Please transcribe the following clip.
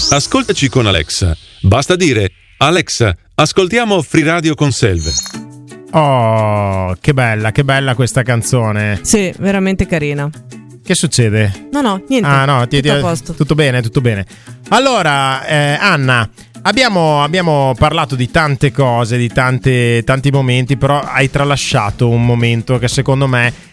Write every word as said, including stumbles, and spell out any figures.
Ascoltaci con Alexa. Basta dire: Alexa, ascoltiamo Free Radio con Selve. Oh, che bella, che bella questa canzone. Sì, veramente carina. Che succede? No, no, niente. Ah, no, ti, tutto ti, a posto. Tutto bene, tutto bene. Allora, eh, Anna, abbiamo, abbiamo parlato di tante cose, di tante, tanti momenti, però hai tralasciato un momento che secondo me